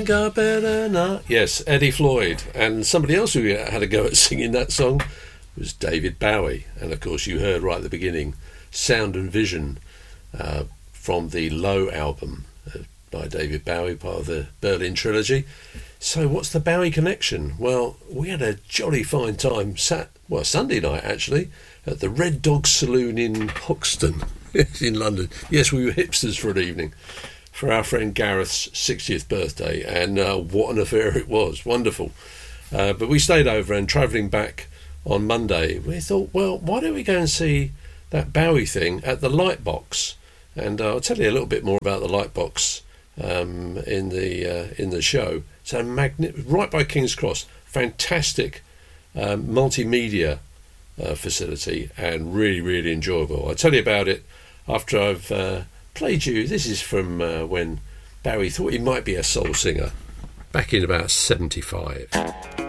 think I better not. Yes, Eddie Floyd. And somebody else who had a go at singing that song was David Bowie. And of course you heard right at the beginning Sound and Vision from the Low album by David Bowie, part of the Berlin trilogy. So what's the Bowie connection? Well, we had a jolly fine time Sunday night actually at the Red Dog Saloon in Hoxton in London. Yes, we were hipsters for an evening for our friend Gareth's 60th birthday, and what an affair it was. Wonderful. But we stayed over, and travelling back on Monday we thought, well, why don't we go and see that Bowie thing at the Lightbox? And I'll tell you a little bit more about the Lightbox in the show. So right by King's Cross, fantastic multimedia facility, and really, really enjoyable. I'll tell you about it after I've played you. This is from when Bowie thought he might be a soul singer back in about 75.